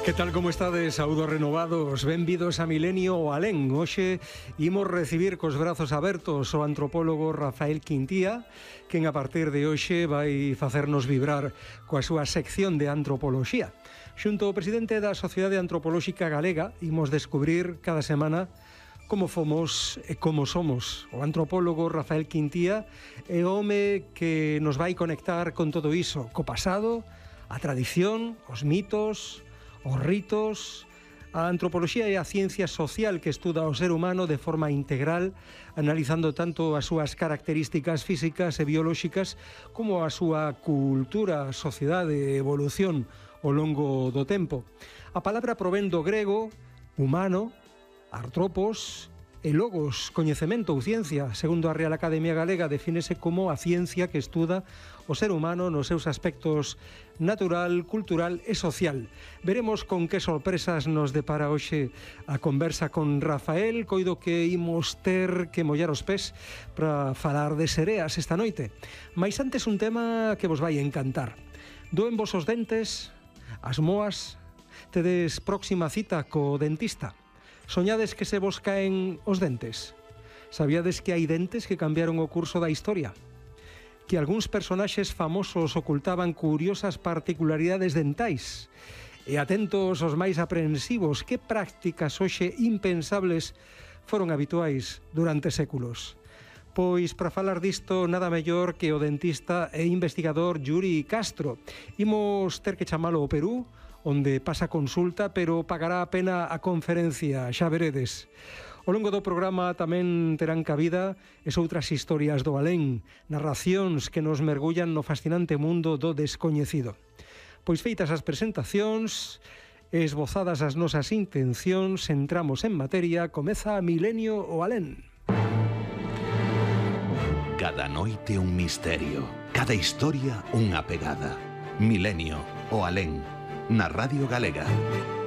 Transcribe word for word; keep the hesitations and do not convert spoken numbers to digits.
Que tal, como estades? Saúdos renovados, benvidos a Milenio o Alén. Hoxe imos recibir cos brazos abertos o antropólogo Rafael Quintía, quen a partir de hoxe vai facernos vibrar coa súa sección de antropoloxía. Xunto ao presidente da Sociedade Antropolóxica Galega, imos descubrir cada semana como fomos e como somos. O antropólogo Rafael Quintía é o home que nos vai conectar con todo iso, co pasado, a tradición, os mitos, os ritos. A antropoloxía é a ciencia social que estuda o ser humano de forma integral, analizando tanto as súas características físicas e biolóxicas como a súa cultura, sociedade e evolución ao longo do tempo. A palabra provén do grego humano, artropos, e logos, coñecemento ou ciencia. Segundo a Real Academia Galega, defínese como a ciencia que estuda o ser humano nos seus aspectos natural, cultural e social. Veremos con que sorpresas nos depara hoxe a conversa con Rafael. Coido que imos ter que mollar os pés para falar de sereas esta noite. Mais antes, un tema que vos vai encantar. Doen vos os dentes, as moas, tedes próxima cita co dentista. Soñades que se vos caen os dentes? Sabíades que hai dentes que cambiaron o curso da historia? Que algúns personaxes famosos ocultaban curiosas particularidades dentais? E atentos os máis aprensivos, que prácticas hoxe impensables foron habituais durante séculos? Pois, para falar disto, nada mellor que o dentista e investigador Yuri Castro. Imos ter que chamalo ao Perú, onde pasa consulta, pero pagará a pena a conferencia, xa veredes. Ao longo do programa tamén terán cabida es outras historias do alén, narracións que nos mergullan no fascinante mundo do descoñecido. Pois feitas as presentacións, esbozadas as nosas intencións, entramos en materia, comeza Milenio o Alén. Cada noite un misterio, cada historia unha pegada. Milenio o Alén, na Radio Galega.